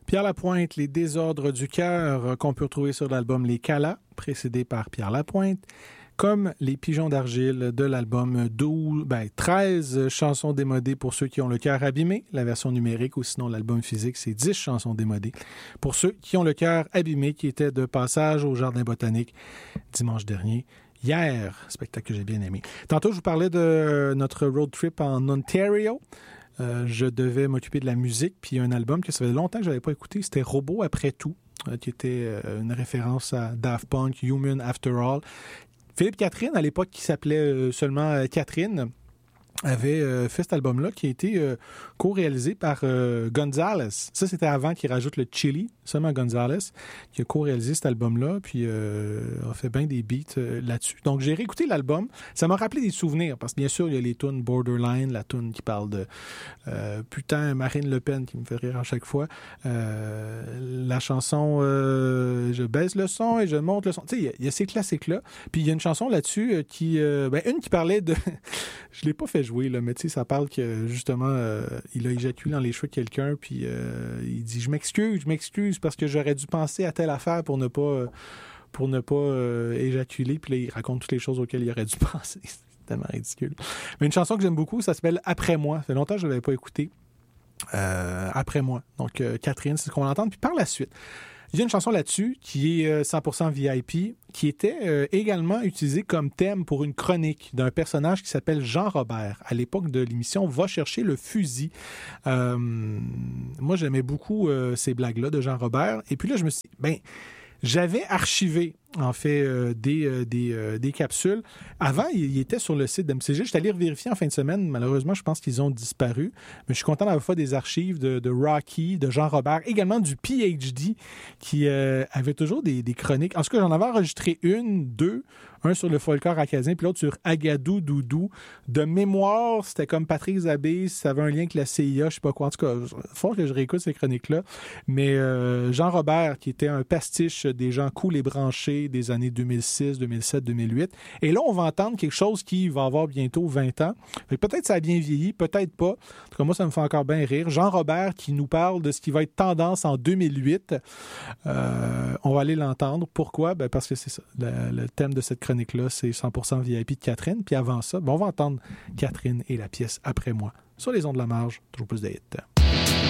Pierre Lapointe, Les désordres du cœur, qu'on peut retrouver sur l'album Les Calas, précédé par Pierre Lapointe, comme Les pigeons d'argile de l'album 13 chansons démodées pour ceux qui ont le cœur abîmé, la version numérique, ou sinon l'album physique, c'est 10 chansons démodées pour ceux qui ont le cœur abîmé, qui étaient de passage au Jardin botanique dimanche dernier. Hier, spectacle que j'ai bien aimé. Tantôt, je vous parlais de notre road trip en Ontario. Je devais m'occuper de la musique, puis un album que ça faisait longtemps que je n'avais pas écouté, c'était Robot après tout, qui était une référence à Daft Punk, Human After All. Philippe Catherine, à l'époque qui s'appelait seulement Catherine, avait fait cet album-là qui a été co-réalisé par Gonzalez. Ça, c'était avant qu'il rajoute le Chili, seulement Gonzalez, qui a co-réalisé cet album-là, puis a fait bien des beats là-dessus. Donc, j'ai réécouté l'album. Ça m'a rappelé des souvenirs, parce que bien sûr, il y a les tunes Borderline, la tune qui parle de putain Marine Le Pen, qui me fait rire à chaque fois. La chanson Je baisse le son et je monte le son. Tu sais, il y a ces classiques-là. Puis, il y a une chanson là-dessus qui... une qui parlait de... Je l'ai pas fait jouer, là, mais tu sais, ça parle que, justement, il a éjaculé dans les cheveux de quelqu'un, puis il dit « Je m'excuse parce que j'aurais dû penser à telle affaire pour ne pas éjaculer. » Puis là, il raconte toutes les choses auxquelles il aurait dû penser. C'est tellement ridicule. Mais une chanson que j'aime beaucoup, ça s'appelle « Après moi ». Ça fait longtemps que je ne l'avais pas écouté. Après moi. Donc, Catherine, c'est ce qu'on va entendre. Puis par la suite, il y a une chanson là-dessus qui est 100% VIP, qui était également utilisée comme thème pour une chronique d'un personnage qui s'appelle Jean Robert, à l'époque de l'émission Va chercher le fusil. Moi, j'aimais beaucoup ces blagues-là de Jean Robert. Et puis là, je me suis dit, j'avais archivé, en fait, des capsules. Avant, il était sur le site d'MCG. Je suis allé vérifier en fin de semaine. Malheureusement, je pense qu'ils ont disparu. Mais je suis content d'avoir fait des archives de Rocky, de Jean Robert, également du PhD, qui avait toujours des chroniques. En tout cas, j'en avais enregistré deux. Un sur le folklore acadien, puis l'autre sur Agadou Doudou. De mémoire, c'était comme Patrick Zabé, ça avait un lien avec la CIA, je sais pas quoi. En tout cas, il faut que je réécoute ces chroniques-là. Mais Jean Robert, qui était un pastiche des gens cool et branchés des années 2006, 2007, 2008. Et là, on va entendre quelque chose qui va avoir bientôt 20 ans. Fait que peut-être ça a bien vieilli, peut-être pas. En tout cas, moi, ça me fait encore bien rire. Jean Robert qui nous parle de ce qui va être tendance en 2008. On va aller l'entendre. Pourquoi? Parce que c'est ça. Le thème de cette chronique-là, c'est 100% VIP de Catherine. Puis avant ça, on va entendre Catherine et la pièce Après moi sur les ondes de la marge. Toujours plus de hits.